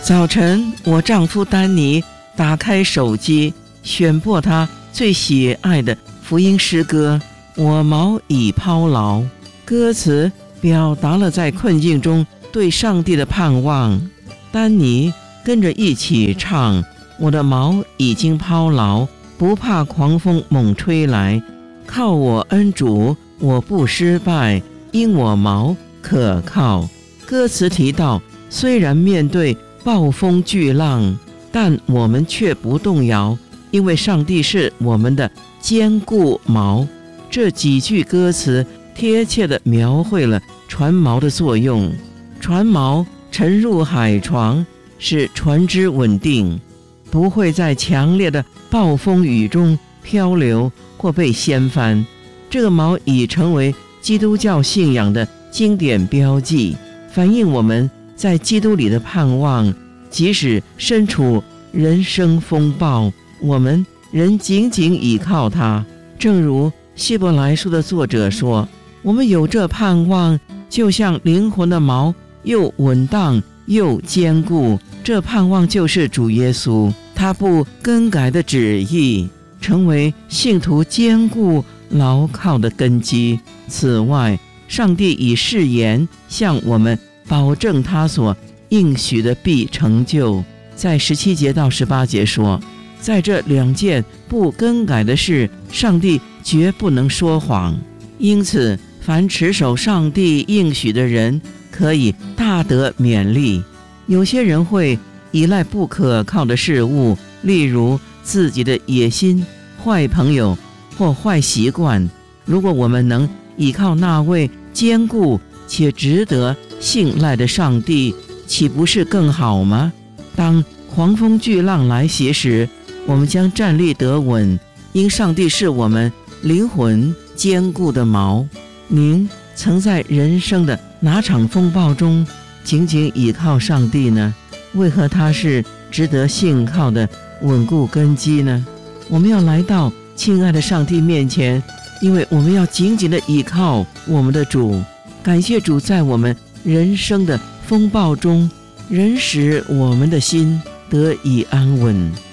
早晨，我丈夫丹尼打开手机，选播他最喜爱的福音诗歌《我锚已抛牢》。歌词表达了在困境中对上帝的盼望。丹尼跟着一起唱：我的锚已经抛牢，不怕狂风猛吹来，靠我恩主，我不失败，因我锚可靠。歌词提到，虽然面对暴风巨浪，但我们却不动摇，因为上帝是我们的坚固锚。这几句歌词贴切地描绘了船锚的作用。船锚沉入海床，使船只稳定，不会在强烈的暴风雨中漂流或被掀翻。这个锚已成为基督教信仰的经典标记，反映我们在基督里的盼望。即使身处人生风暴，我们仍紧紧倚靠它。正如希伯来书的作者说，我们有这盼望，就像灵魂的锚，又稳当又坚固。这盼望就是主耶稣，他不更改的旨意，成为信徒坚固牢靠的根基。此外，上帝以誓言向我们保证他所应许的必成就。在17节到18节说，在这2件不更改的事，上帝绝不能说谎。因此，凡持守上帝应许的人，可以大得勉励。有些人会依赖不可靠的事物，例如自己的野心、坏朋友或坏习惯。如果我们能依靠那位坚固且值得信赖的上帝，岂不是更好吗？当狂风巨浪来袭时，我们将站立得稳，因上帝是我们灵魂坚固的锚。您曾在人生的哪场风暴中紧紧倚靠上帝呢？为何他是值得信靠的稳固根基呢？我们要来到亲爱的上帝面前，因为我们要紧紧地倚靠我们的主。感谢主在我们人生的风暴中，仍使我们的心得以安稳。